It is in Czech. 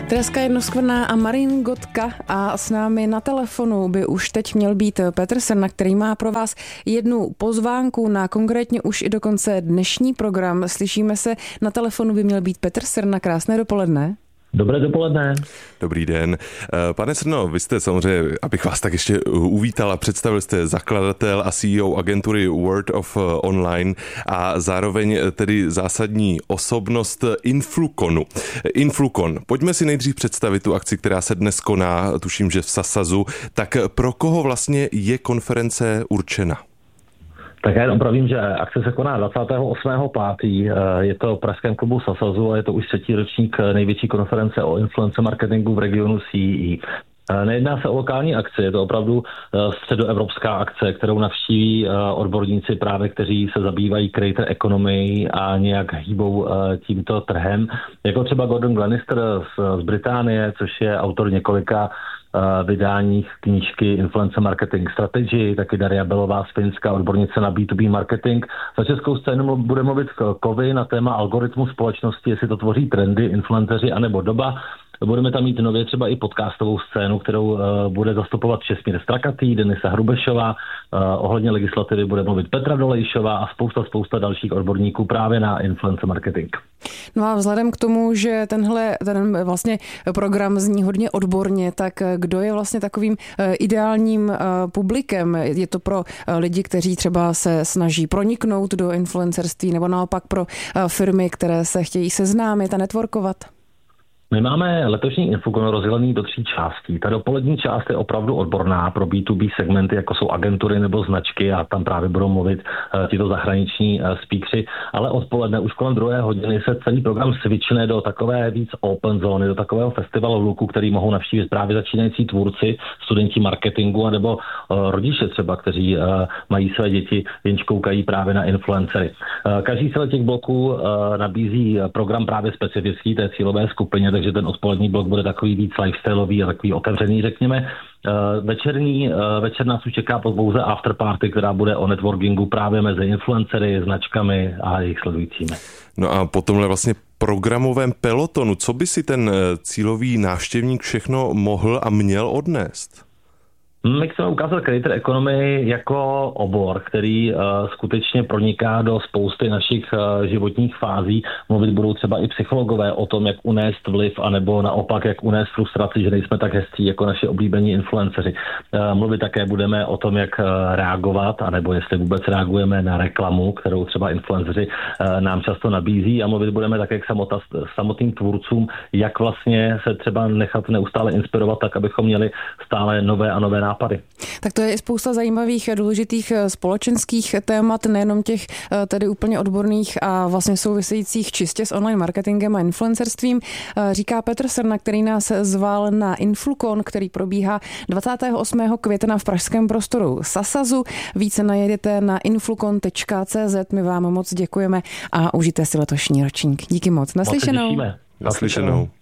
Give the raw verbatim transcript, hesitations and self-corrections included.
Tereska Jednoskvrná a Marin Gotka a s námi na telefonu by už teď měl být Petr Srna, který má pro vás jednu pozvánku na konkrétně už i dokonce dnešní program. Slyšíme se, na telefonu by měl být Petr Srna. Krásné dopoledne. Dobré dopoledne. Dobrý den. Pane Srno, vy jste samozřejmě, abych vás tak ještě uvítal a představil, jste zakladatel a C E O agentury World of Online a zároveň tedy zásadní osobnost Influkonu. Influkon. Pojďme si nejdřív představit tu akci, která se dnes koná, tuším, že v Sasazu. Tak pro koho vlastně je konference určena? Tak já jenom pravím, že akce se koná dvacátého osmého pátého Je to v pražském klubu Sasazu a je to už třetí ročník největší konference o influencer marketingu v regionu C E E. Nejedná se o lokální akci, je to opravdu středoevropská akce, kterou navštíví odborníci právě, kteří se zabývají creator economy a nějak hýbou tímto trhem. Jako třeba Gordon Glenister z Británie, což je autor několika vydáních knížky Influencer Marketing Strategy, taky Daria Belová z Finska, odbornice na B two B marketing. Za českou scénu bude mluvit Kovy na téma algoritmu společnosti, jestli to tvoří trendy, influenceři anebo doba. Budeme tam mít nově třeba i podcastovou scénu, kterou uh, bude zastupovat Česmír Strakatý, Denisa Hrubešová, uh, ohledně legislativy bude mluvit Petra Dolejšová a spousta, spousta dalších odborníků právě na influencer marketing. No a vzhledem k tomu, že tenhle ten vlastně program zní hodně odborně, tak kdo je vlastně takovým ideálním publikem? Je to pro lidi, kteří třeba se snaží proniknout do influencerství, nebo naopak pro firmy, které se chtějí seznámit a networkovat? My máme letošní Influkon rozdělený do tří částí. Ta dopolední část je opravdu odborná pro B two B segmenty, jako jsou agentury nebo značky a tam právě budou mluvit uh, tito zahraniční uh, speakři, ale odpoledne už kolem druhé hodiny se celý program switchne do takové víc open zóny, do takového festivalu luku, který mohou navštívit právě začínající tvůrci, studenti marketingu anebo uh, rodiče třeba, kteří uh, mají své děti, jenž koukají právě na influencery. Uh, každý z těch bloků uh, nabízí program právě specifický té cílové skupině, takže ten odpolední blok bude takový víc lifestyleový a takový otevřený, řekněme. Večerní, večer nás už čeká pouze afterparty, která bude o networkingu právě mezi influencery, značkami a jejich sledujícími. No a po tomhle vlastně programovém pelotonu, co by si ten cílový návštěvník všechno mohl a měl odnést? My chceme ukázat creator economy jako obor, který uh, skutečně proniká do spousty našich uh, životních fází. Mluvit budou třeba i psychologové o tom, jak unést vliv, anebo naopak, jak unést frustraci, že nejsme tak hezcí jako naši oblíbení influenceři. Uh, mluvit také budeme o tom, jak uh, reagovat, anebo jestli vůbec reagujeme na reklamu, kterou třeba influenceři uh, nám často nabízí. A mluvit budeme také k samota, samotným tvůrcům, jak vlastně se třeba nechat neustále inspirovat, tak abychom měli stále nové a nové nápady. Tak to je i spousta zajímavých důležitých společenských témat, nejenom těch tedy úplně odborných a vlastně souvisejících čistě s online marketingem a influencerstvím. Říká Petr Srna, který nás zval na Influkon, který probíhá dvacátého osmého května v pražském prostoru Sasazu. Více najedete na influkon tečka cé zet. My vám moc děkujeme a užijte si letošní ročník. Díky moc. Naslyšenou. Moc Naslyšenou.